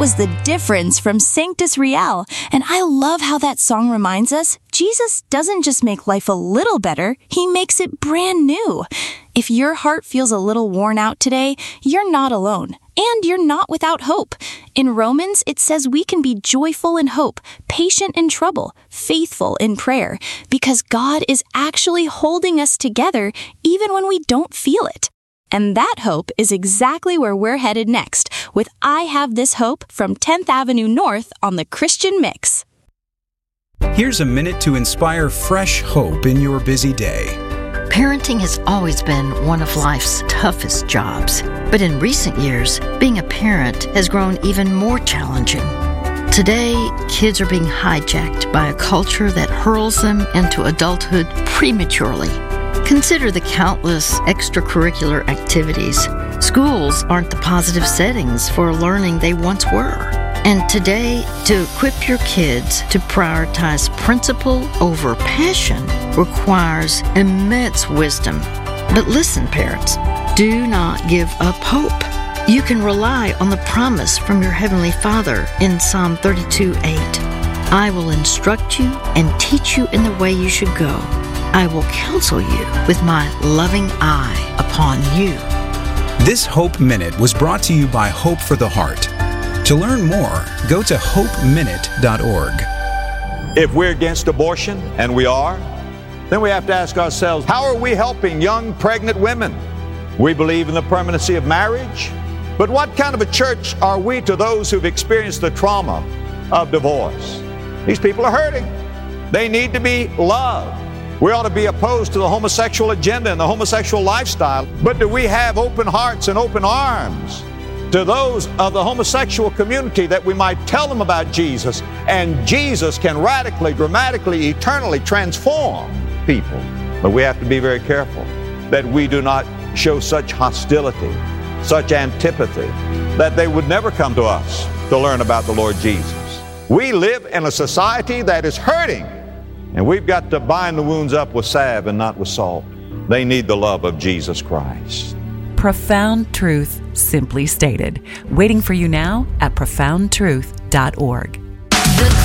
was The Difference from Sanctus Real. And I love how that song reminds us Jesus doesn't just make life a little better, He makes it brand new. If your heart feels a little worn out today, you're not alone. And you're not without hope. In Romans, it says we can be joyful in hope, patient in trouble, faithful in prayer, because God is actually holding us together even when we don't feel it. And that hope is exactly where we're headed next with I Have This Hope from 10th Avenue North on the Christian Mix. Here's a minute to inspire fresh hope in your busy day. Parenting has always been one of life's toughest jobs. But in recent years, being a parent has grown even more challenging. Today, kids are being hijacked by a culture that hurls them into adulthood prematurely. Consider the countless extracurricular activities. Schools aren't the positive settings for learning they once were. And today, to equip your kids to prioritize principle over passion requires immense wisdom. But listen, parents, do not give up hope. You can rely on the promise from your Heavenly Father in Psalm 32:8. I will instruct you and teach you in the way you should go. I will counsel you with my loving eye upon you. This Hope Minute was brought to you by Hope for the Heart. To learn more, go to hopeminute.org. If we're against abortion, and we are, then we have to ask ourselves, how are we helping young pregnant women? We believe in the permanency of marriage, but what kind of a church are we to those who've experienced the trauma of divorce? These people are hurting. They need to be loved. We ought to be opposed to the homosexual agenda and the homosexual lifestyle, but do we have open hearts and open arms to those of the homosexual community that we might tell them about Jesus, and Jesus can radically, dramatically, eternally transform people? But we have to be very careful that we do not show such hostility, such antipathy, that they would never come to us to learn about the Lord Jesus. We live in a society that is hurting, and we've got to bind the wounds up with salve and not with salt. They need the love of Jesus Christ. Profound truth simply stated. Waiting for you now at profoundtruth.org.